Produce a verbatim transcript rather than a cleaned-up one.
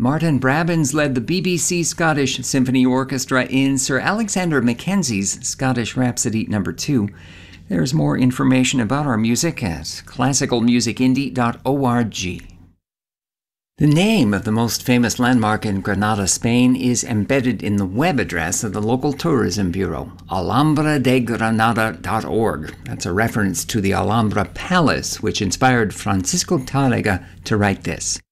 Martin Brabbins led the B B C Scottish Symphony Orchestra in Sir Alexander Mackenzie's Scottish Rhapsody number two. There's more information about our music at classical music indie dot org. The name of the most famous landmark in Granada, Spain, is embedded in the web address of the local tourism bureau, alhambra de granada dot org. That's a reference to the Alhambra Palace, which inspired Francisco Tárrega to write this.